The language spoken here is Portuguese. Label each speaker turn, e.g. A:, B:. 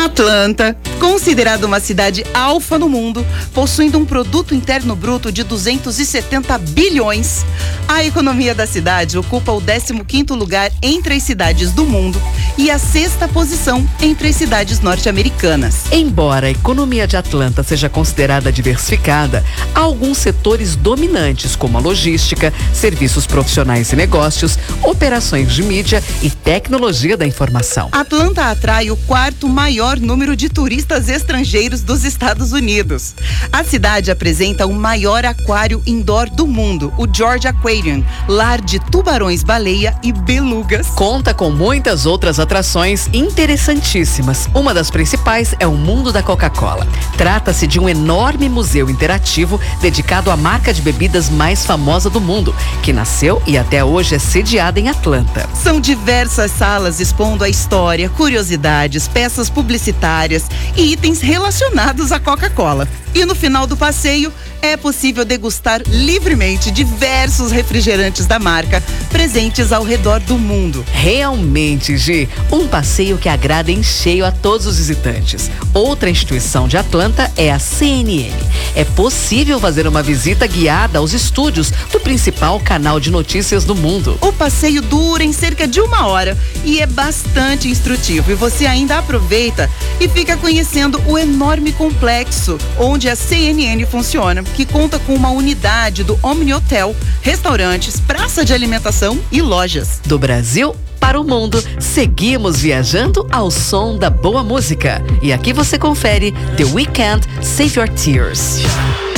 A: Atlanta, considerada uma cidade alfa no mundo, possuindo um produto interno bruto de 270 bilhões. A economia da cidade ocupa o 15º lugar entre as cidades do mundo e a 6ª posição entre as cidades norte-americanas.
B: Embora a economia de Atlanta seja considerada diversificada, há alguns setores dominantes como a logística, serviços profissionais e negócios, operações de mídia e tecnologia da informação.
A: Atlanta atrai o 4º maior número de turistas estrangeiros dos Estados Unidos. A cidade apresenta o maior aquário indoor do mundo, o George Aquarium, lar de tubarões-baleia e belugas.
B: Conta com muitas outras atrações interessantíssimas. Uma das principais é o Mundo da Coca-Cola. Trata-se de um enorme museu interativo dedicado à marca de bebidas mais famosa do mundo, que nasceu e até hoje é sediada em Atlanta.
A: São diversas salas expondo a história, curiosidades, peças publicitárias e itens relacionados à Coca-Cola. E no final do passeio, é possível degustar livremente diversos refrigerantes da marca presentes ao redor do mundo.
B: Realmente, Gi, um passeio que agrada em cheio a todos os visitantes. Outra instituição de Atlanta é a CNN. É possível fazer uma visita guiada aos estúdios do principal canal de notícias do mundo.
A: O passeio dura em cerca de 1 hora e é bastante instrutivo. E você ainda aproveita e fica conhecendo o enorme complexo onde a CNN funciona, que conta com uma unidade do Omni Hotel, restaurantes, praça de alimentação e lojas.
B: Do Brasil para o mundo, seguimos viajando ao som da boa música. E aqui você confere The Weeknd, Save Your Tears.